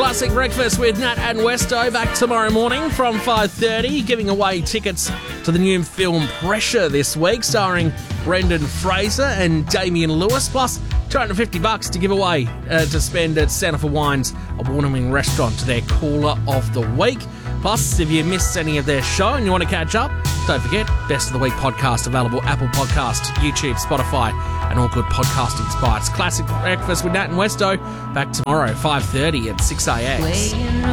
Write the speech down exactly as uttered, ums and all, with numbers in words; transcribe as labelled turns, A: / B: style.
A: Classic Breakfast with Nat and Westo back tomorrow morning from five thirty, giving away tickets to the new film Pressure this week, starring Brendan Fraser and Damian Lewis, plus two hundred fifty bucks to give away uh, to spend at Santa Fe Wine's award-winning restaurant to their Caller of the Week. Plus, if you missed any of their show and you want to catch up, don't forget, Best of the Week podcast available Apple Podcast, YouTube, Spotify, and all good podcasting spots. Classic Breakfast with Nat and Westo back tomorrow, five thirty at six a.m.